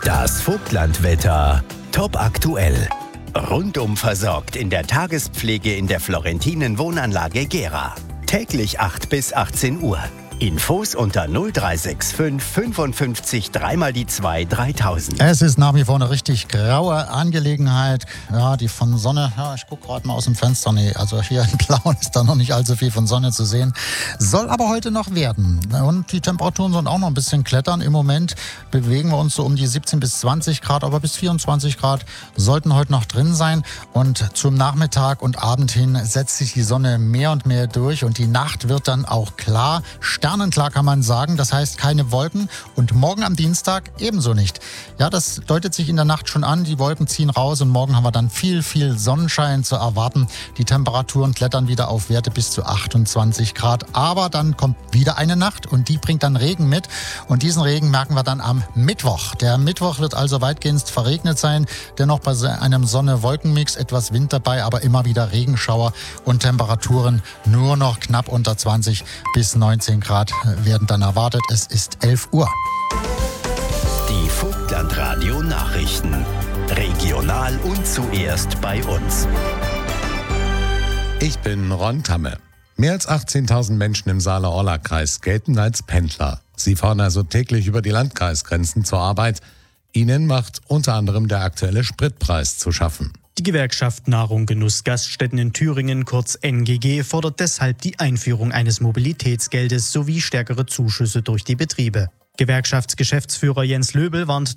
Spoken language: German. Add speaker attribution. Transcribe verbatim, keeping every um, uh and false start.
Speaker 1: Das Vogtlandwetter top aktuell. Rundum versorgt in der Tagespflege in der Florentinen Wohnanlage Gera. Täglich acht bis achtzehn Uhr. Infos unter null drei sechs fünf fünfundfünfzig dreimal die zwei dreitausend.
Speaker 2: Es ist nach wie vor eine richtig graue Angelegenheit. Ja, die von Sonne, ja, ich gucke gerade mal aus dem Fenster. Nee, also hier in Plauen ist da noch nicht allzu viel von Sonne zu sehen. Soll aber heute noch werden. Und die Temperaturen sollen auch noch ein bisschen klettern. Im Moment bewegen wir uns so um die siebzehn bis zwanzig Grad, aber bis vierundzwanzig Grad sollten heute noch drin sein. Und zum Nachmittag und Abend hin setzt sich die Sonne mehr und mehr durch und die Nacht wird dann auch klar. Sternenklar kann man sagen, das heißt keine Wolken und morgen am Dienstag ebenso nicht. Ja, das deutet sich in der Nacht schon an, die Wolken ziehen raus und morgen haben wir dann viel, viel Sonnenschein zu erwarten. Die Temperaturen klettern wieder auf Werte bis zu achtundzwanzig Grad, aber dann kommt wieder eine Nacht und die bringt dann Regen mit und diesen Regen merken wir dann am Mittwoch. Der Mittwoch wird also weitgehend verregnet sein, dennoch bei einem Sonne-Wolken-Mix etwas Wind dabei, aber immer wieder Regenschauer und Temperaturen nur noch knapp unter zwanzig bis neunzehn Grad werden dann erwartet. Es ist elf Uhr.
Speaker 1: Die Vogtlandradio Nachrichten. Regional und zuerst bei uns.
Speaker 3: Ich bin Ron Tamme. Mehr als achtzehntausend Menschen im Saale-Orla-Kreis gelten als Pendler. Sie fahren also täglich über die Landkreisgrenzen zur Arbeit. Ihnen macht unter anderem der aktuelle Spritpreis zu schaffen.
Speaker 4: Die Gewerkschaft Nahrung Genuss Gaststätten in Thüringen, kurz N G G, fordert deshalb die Einführung eines Mobilitätsgeldes sowie stärkere Zuschüsse durch die Betriebe. Gewerkschaftsgeschäftsführer Jens Löbel warnt